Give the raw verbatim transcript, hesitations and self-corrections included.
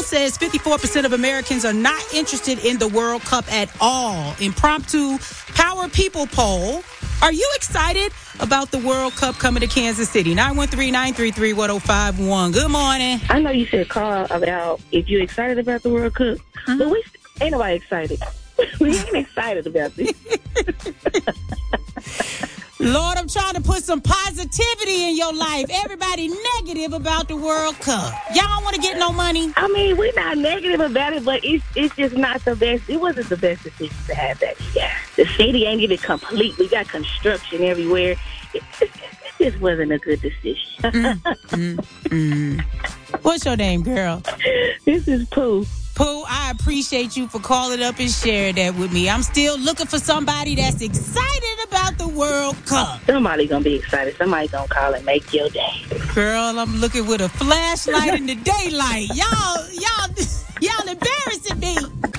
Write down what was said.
says fifty-four percent of Americans are not interested in the World Cup at all. Impromptu Power People poll. Are you excited about the World Cup coming to Kansas City? nine one three, nine three three, one oh five one. Good morning. I know you said call about if you're excited about the World Cup, mm-hmm. but we ain't nobody excited. We ain't excited about this. Lord, I'm trying to put some positivity in your life. Everybody negative about the World Cup. Y'all don't want to get no money? I mean, we're not negative about it, but it's it's just not the best. It wasn't the best decision to have that year. The city ain't even complete. We got construction everywhere. It, it, it just wasn't a good decision. mm, mm, mm. What's your name, girl? This is Pooh. Pooh, I appreciate you for calling up and sharing that with me. I'm still looking for somebody that's excited about the World Cup. Somebody gonna be excited. Somebody gonna call and make your day. Girl, I'm looking with a flashlight in the daylight. Y'all, y'all...